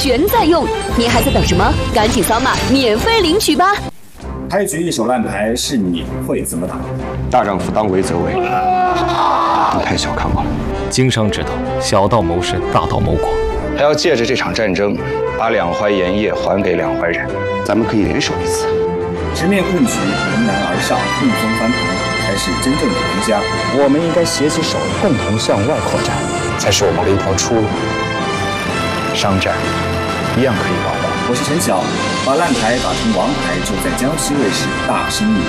全在用，您还在等什么？赶紧扫码免费领取吧！ 开局一手烂牌是你会怎么打？ 大丈夫当为则为，你太小看我了。 经商之道，小道谋生，大道谋国。 还要借着这场战争，把两淮盐业还给两淮人。咱们可以联手一次。 直面困局，迎难而上，逆风翻盘，才是真正的赢家。 我们应该携起手，共同向外扩展， 才是我们的一条出路。商战一样可以保护。 我是陈晓，把烂牌打成王牌，就在江西卫视大声努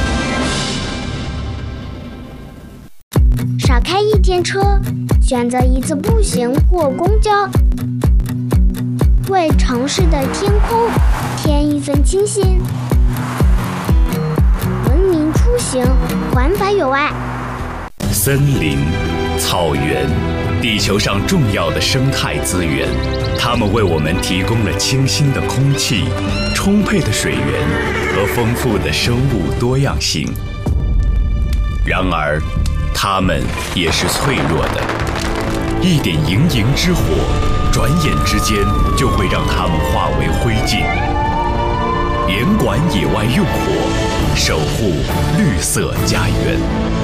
力。少开一天车，选择一次步行或公交，为城市的天空添一份清新。文明出行，环保有爱。 森林、草原，地球上重要的生态资源，它们为我们提供了清新的空气、充沛的水源和丰富的生物多样性。然而，它们也是脆弱的，一点营营之火，转眼之间就会让它们化为灰烬。严管野外用火，守护绿色家园。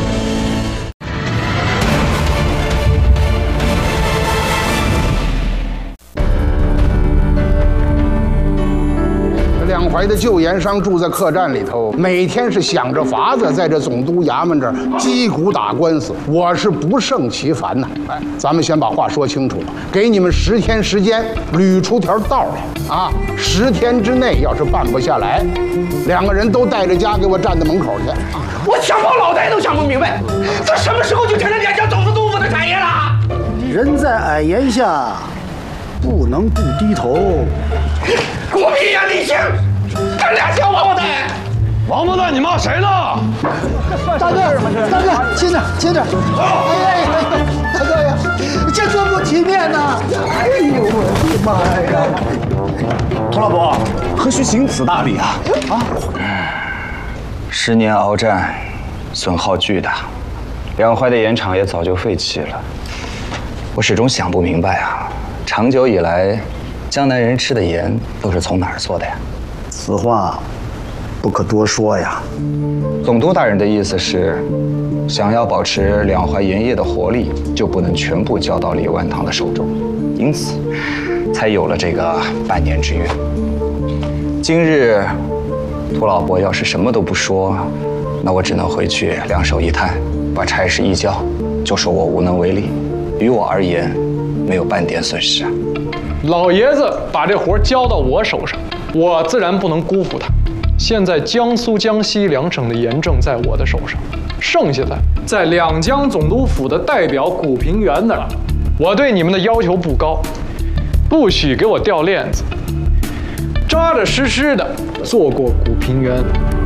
两淮的旧盐商住在客栈里头，每天是想着法子在这总督衙门这儿击鼓打官司，我是不胜其烦呐。哎，咱们先把话说清楚，给你们10天时间捋出条道来啊！10天之内要是办不下来，2个人都带着家给我站在门口去。 我想破脑袋都想不明白，这什么时候就成了两江总督督府的产业了？ 人在矮檐下，不能不低头。 国民眼理性，这俩小王八蛋！ 王八蛋，你骂谁呢？ 大哥，轻点，轻点！哎，大哥呀，这多不体面呐！哎呦，我的妈呀！ 佟老伯，何须行此大礼啊 ？10年鏖战，损耗巨大，两淮的盐场也早就废弃了。我始终想不明白啊，长久以来，江南人吃的盐都是从哪儿做的呀？ 此话不可多说呀。 总督大人的意思是，想要保持两淮盐业的活力，就不能全部交到李万堂的手中，因此才有了这个半年之约。今日涂老伯要是什么都不说，那我只能回去两手一摊，把差事一交，就说我无能为力。于我而言，没有半点损失啊。 老爷子把这活交到我手上，我自然不能辜负他。现在江苏、江西2省的盐政在我的手上，剩下的在两江总督府的代表古平原那儿。我对你们的要求不高，不许给我掉链子，扎扎实实的做过古平原。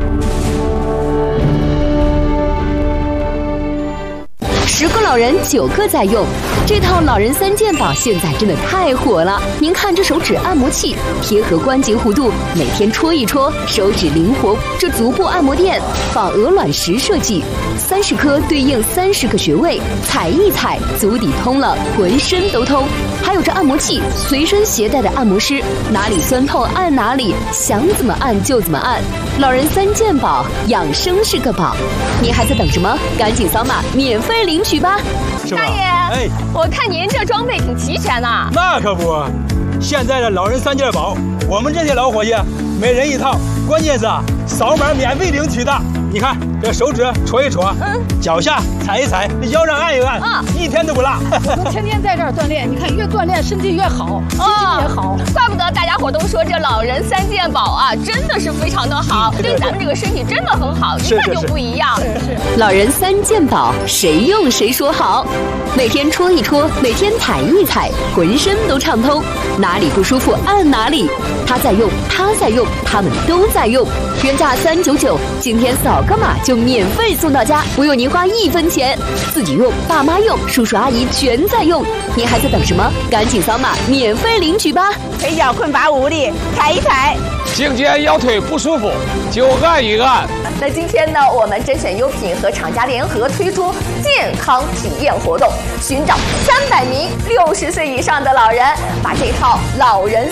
10个老人9个在用，这套老人3件宝现在真的太火了。您看这手指按摩器，贴合关节弧度，每天戳一戳，手指灵活。这足部按摩垫仿鹅卵石设计，30颗对应30个穴位，踩一踩，足底通了，浑身都通。还有这按摩器，随身携带的按摩师，哪里酸痛按哪里，想怎么按就怎么按。老人3件宝，养生是个宝。您还在等什么？赶紧扫码免费领取吧！ 大爷，哎，我看您这装备挺齐全呐。 那可不，现在的老人3件宝，我们这些老伙计每人一套，关键是扫码免费领取的。你看这手指戳一戳，脚下踩一踩，腰上按一按，一天都不落。 我们天天在这儿锻炼，你看越锻炼身体越好，心情也好。 怪不得大家伙都说这老人3件宝啊，真的是非常的好，对咱们这个身体真的很好，一看就不一样。 老人3件宝，谁用谁说好。每天戳一戳，每天踩一踩，浑身都畅通，哪里不舒服按哪里。他在用，他在用，他们都在用。原价399，今天扫个码就免费送到家，不用您花1分钱。自己用，爸妈用，叔叔阿姨全在用。您还在等什么？赶紧扫码免费领取吧！ 腿脚困乏无力，踩一踩。 颈肩腰腿不舒服，就按一按。 那今天呢，我们甄选优品和厂家联合推出健康体验活动，寻找300名60岁以上的老人，把这套老人